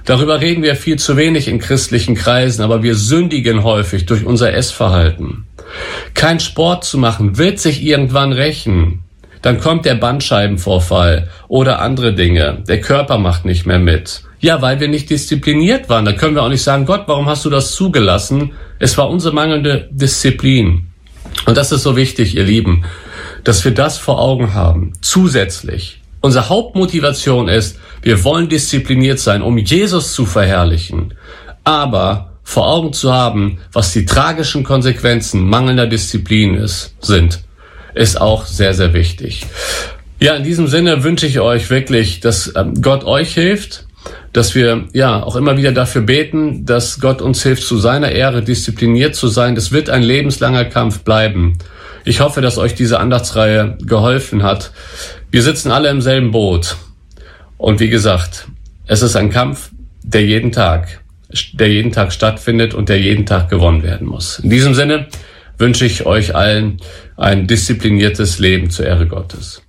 Darüber reden wir viel zu wenig in christlichen Kreisen, aber wir sündigen häufig durch unser Essverhalten. Kein Sport zu machen wird sich irgendwann rächen. Dann kommt der Bandscheibenvorfall oder andere Dinge. Der Körper macht nicht mehr mit. Ja, weil wir nicht diszipliniert waren. Da können wir auch nicht sagen, Gott, warum hast du das zugelassen? Es war unsere mangelnde Disziplin. Und das ist so wichtig, ihr Lieben, dass wir das vor Augen haben. Zusätzlich. Unsere Hauptmotivation ist, wir wollen diszipliniert sein, um Jesus zu verherrlichen. Aber vor Augen zu haben, was die tragischen Konsequenzen mangelnder Disziplin sind, ist auch sehr, sehr wichtig. Ja, in diesem Sinne wünsche ich euch wirklich, dass Gott euch hilft, dass wir ja auch immer wieder dafür beten, dass Gott uns hilft, zu seiner Ehre diszipliniert zu sein. Das wird ein lebenslanger Kampf bleiben. Ich hoffe, dass euch diese Andachtsreihe geholfen hat. Wir sitzen alle im selben Boot. Und wie gesagt, es ist ein Kampf, der jeden Tag stattfindet und der jeden Tag gewonnen werden muss. In diesem Sinne wünsche ich euch allen ein diszipliniertes Leben zur Ehre Gottes.